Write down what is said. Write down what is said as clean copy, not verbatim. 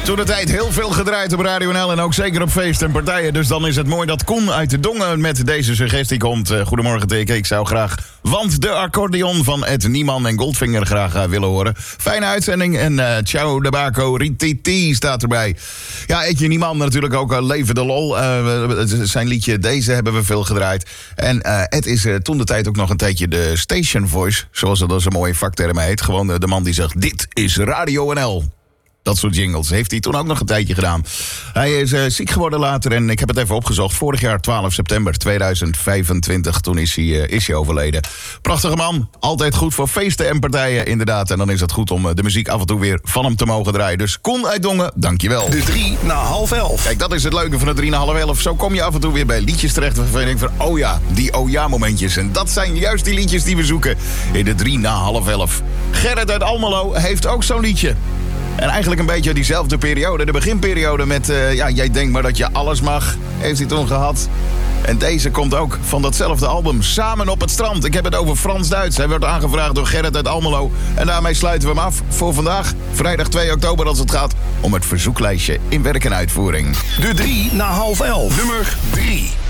Toen de tijd heel veel gedraaid op Radio NL en ook zeker op feesten en partijen. Dus dan is het mooi dat Koen uit de Dongen met deze suggestie komt. Goedemorgen Teke, ik zou graag Want de accordeon van Ed Niemann en Goldfinger graag willen horen. Fijne uitzending en ciao de Baco, Rititi staat erbij. Ja, Edje Niemann natuurlijk ook Leven de Lol. Zijn liedje Deze hebben we veel gedraaid. En Ed is toen de tijd ook nog een tijdje de station voice, zoals dat een mooie vakterm heet. Gewoon de man die zegt, dit is Radio NL. Dat soort jingles heeft hij toen ook nog een tijdje gedaan. Hij is ziek geworden later en ik heb het even opgezocht. Vorig jaar 12 september 2025, toen is hij overleden. Prachtige man, altijd goed voor feesten en partijen inderdaad. En dan is het goed om de muziek af en toe weer van hem te mogen draaien. Dus Koen uit Dongen, dankjewel. De 3 na half 11. Kijk, dat is het leuke van de 3 na half 11. Zo kom je af en toe weer bij liedjes terecht waarvan je denkt van, oh ja, die oh ja momentjes. En dat zijn juist die liedjes die we zoeken in de 3 na half 11. Gerrit uit Almelo heeft ook zo'n liedje. En eigenlijk een beetje diezelfde periode, de beginperiode met... jij denkt maar dat je alles mag, heeft hij toen gehad. En deze komt ook van datzelfde album, Samen op het strand. Ik heb het over Frans-Duits. Hij werd aangevraagd door Gerrit uit Almelo. En daarmee sluiten we hem af voor vandaag, vrijdag 2 oktober... als het gaat om het verzoeklijstje in werk en uitvoering. De 3 na half 11. Nummer 3.